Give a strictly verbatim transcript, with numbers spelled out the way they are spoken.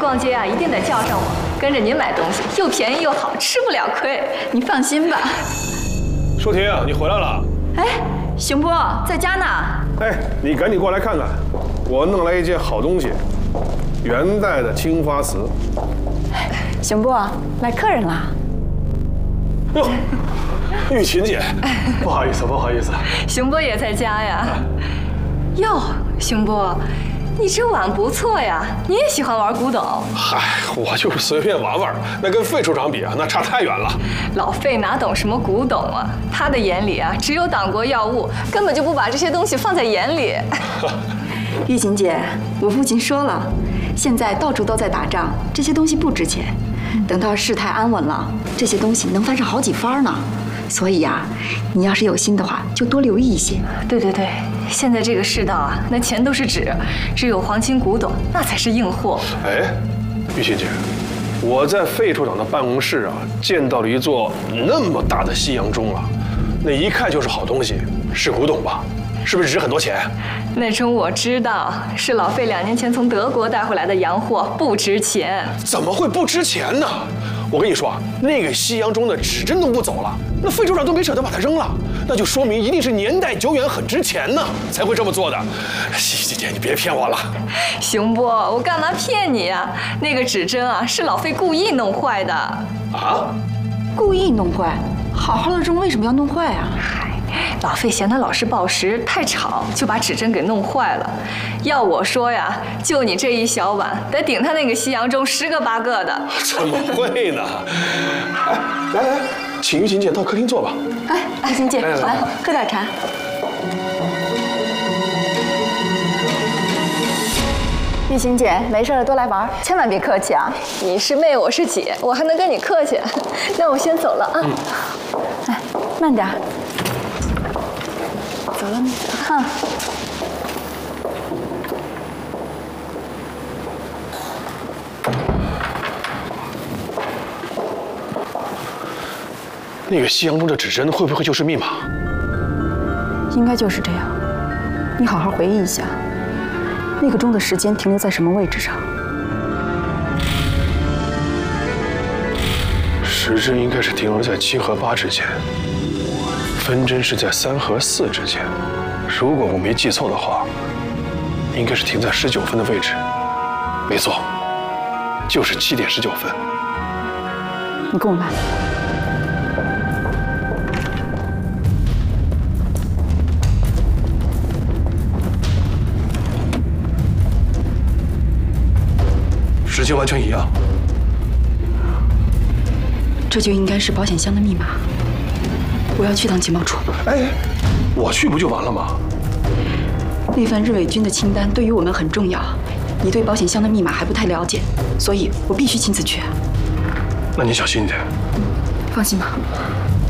逛街啊，一定得叫上我，跟着您买东西，又便宜又好，吃不了亏。你放心吧。 舒婷，你回来了。 哎，熊波在家呢。 哎，你赶紧过来看看，我弄来一件好东西，元代的青花瓷。 熊波，来客人啦。 哟，玉琴姐，不好意思，不好意思。 熊波也在家呀。哟，熊波。 你这碗不错呀，你也喜欢玩古董？ 嗨，我就是随便玩玩，那跟费处长比啊，那差太远了。 老费哪懂什么古董啊？他的眼里啊，只有党国要务，根本就不把这些东西放在眼里。 玉琴姐，我父亲说了，现在到处都在打仗，这些东西不值钱。等到事态安稳了，这些东西能翻上好几番呢。所以呀、啊，你要是有心的话，就多留意一些。 对对对。 现在这个世道啊，那钱都是纸，只有皇亲古董那才是硬货。 哎，玉琴姐，我在费处长的办公室啊，见到了一座那么大的西洋钟啊，那一看就是好东西，是古董吧？是不是值很多钱？ 那钟我知道，是老费两年前从德国带回来的洋货，不值钱。 怎么会不值钱呢？我跟你说啊，那个西洋钟的指针都不走了，那费处长都没舍得把它扔了。 那就说明一定是年代久远，很值钱呢，才会这么做的。姐姐，你别骗我了。 熊波，我干嘛骗你呀？那个指针啊，是老费故意弄坏的。 啊？ 故意弄坏？好好的钟为什么要弄坏啊？ 嗨，老费嫌它老是报时太吵，就把指针给弄坏了。要我说呀，就你这一小碗，得顶他那个西洋钟十个八个的。 怎么会呢？哎，来来，请玉琴姐到客厅坐吧。 哎，玉琴姐，来来喝点茶。玉琴姐，没事多来玩，千万别客气啊！ 你是妹，我是姐，我还能跟你客气？那我先走了啊。嗯、 哎，慢点。走了，嗯。 那个西洋钟的指针会不会就是密码？ 应该就是这样。你好好回忆一下，那个钟的时间停留在什么位置上？ 时针应该是停留在七和八之间，分针是在三和四之间。如果我没记错的话，应该是停在十九分的位置。没错，就是七点十九分。 你跟我来。 时间完全一样， 这就应该是保险箱的密码。我要去趟情报处。 哎，我去不就完了吗？ 那份日伪军的清单对于我们很重要，你对保险箱的密码还不太了解，所以我必须亲自去。 那你小心一点。 嗯，放心吧。